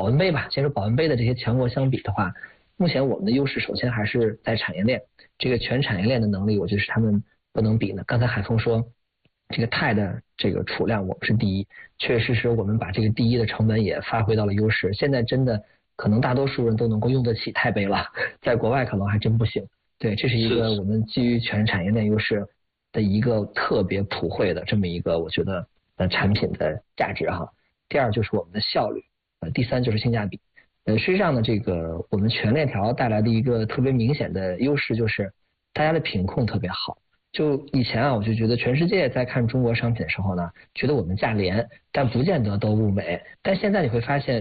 保温杯吧，先说保温杯的这些强国相比的话，目前我们的优势首先还是在产业链，这个全产业链的能力，我觉得是他们不能比的。刚才海峰说，这个钛的这个储量我们是第一，确实是我们把这个第一的成本也发挥到了优势。现在真的可能大多数人都能够用得起钛杯了，在国外可能还真不行。对，这是一个我们基于全产业链优势的一个特别普惠的这么一个我觉得产品的价值哈。第二就是我们的效率，第三就是性价比。实际上呢，这个我们全链条带来的一个特别明显的优势就是大家的品控特别好。就以前啊，我就觉得全世界在看中国商品的时候呢，觉得我们价廉，但不见得都物美。但现在你会发现。